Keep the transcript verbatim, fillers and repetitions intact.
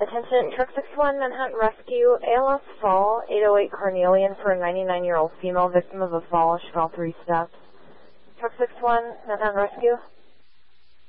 Attention, Truck six one, Manhattan Rescue, A L S fall, eight oh eight Carnelian for a ninety-nine-year-old female victim of a fall. She fell three steps. Truck six one, Manhattan Rescue.